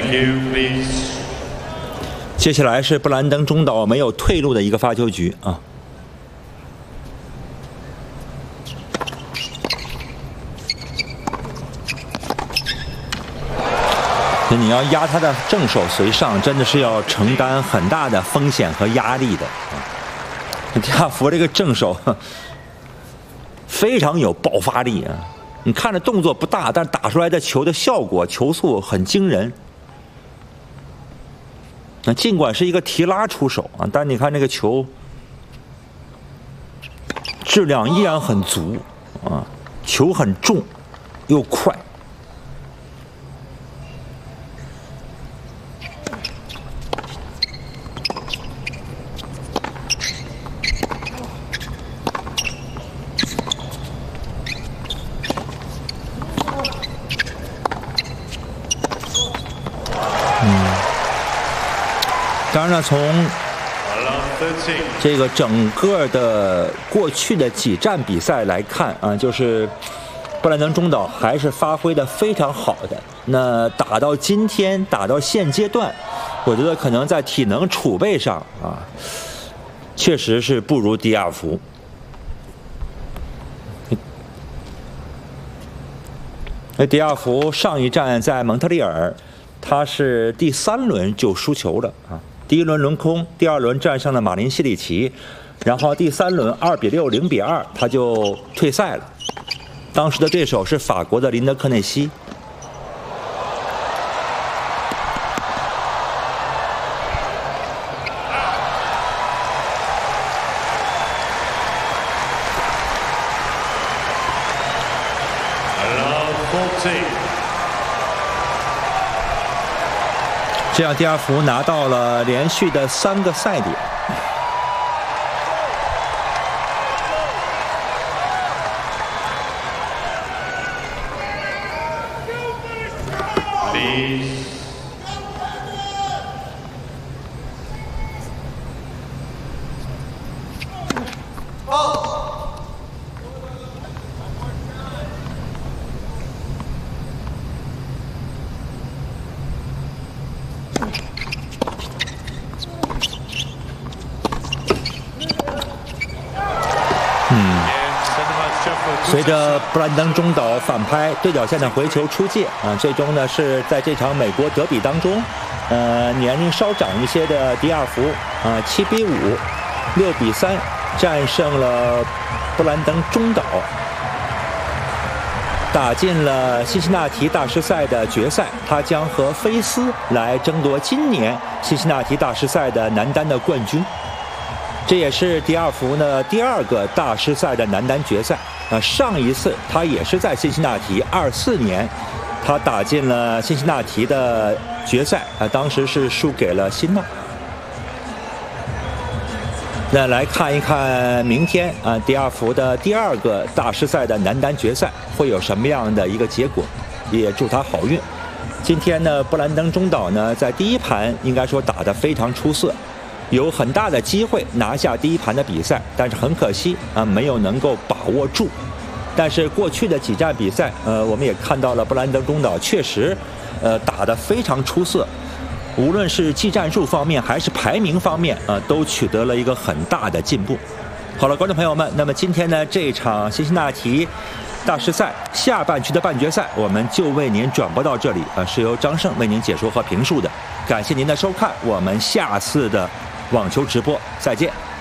Thank you, please. 接下来是布兰登中岛没有退路的一个发球局啊。你要压他的正手随上，真的是要承担很大的风险和压力的。迪亚福这个正手非常有爆发力啊！你看着动作不大，但打出来的球的效果、球速很惊人。那尽管是一个提拉出手啊，但你看这个球质量依然很足啊，球很重又快。当然了，从这个整个的过去的几站比赛来看啊，就是布兰登中岛还是发挥的非常好的。那打到今天，打到现阶段，我觉得可能在体能储备上啊，确实是不如迪亚福。迪亚福上一站在蒙特利尔，他是第3轮就输球了啊。第1轮轮空，第2轮战胜了马林西里奇，然后第3轮2比6、0比2，他就退赛了。当时的对手是法国的林德科内西。这样，迪亚福拿到了连续的3个赛点。随着布兰登中岛反拍对角线的回球出界啊，最终呢是在这场美国德比当中，年龄稍长一些的迪亚福啊7比5、6比3战胜了布兰登中岛，打进了辛辛那提大师赛的决赛。他将和菲斯来争夺今年辛辛那提大师赛的男单的冠军。这也是迪亚福呢第2个大师赛的男单决赛。上一次他也是在辛辛那提24年，他打进了辛辛那提的决赛啊，当时是输给了辛纳。那来看一看明天啊，迪亚福的第2个大师赛的男单决赛会有什么样的一个结果，也祝他好运。今天呢，布兰登中岛呢在第1盘应该说打得非常出色。有很大的机会拿下第1盘的比赛，但是很可惜啊，没有能够把握住。但是过去的几站比赛，我们也看到了布兰登中岛确实，打得非常出色，无论是技战术方面还是排名方面都取得了一个很大的进步。好了，观众朋友们，那么今天呢这场辛辛那提大师赛下半区的半决赛，我们就为您转播到这里是由张胜为您解说和评述的。感谢您的收看，我们下次的网球直播再见。